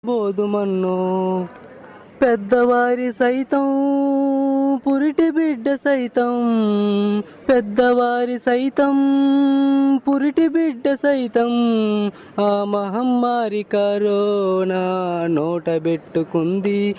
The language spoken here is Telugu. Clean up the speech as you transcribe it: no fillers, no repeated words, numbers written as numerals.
బోధుమన్నో పెద్దవారి సైతం పురిటి బిడ్డ సైతం పెద్దవారి సైతం పురిటి బిడ్డ సైతం ఆ మహమ్మారి కరోనా నోటబెట్టుకుంది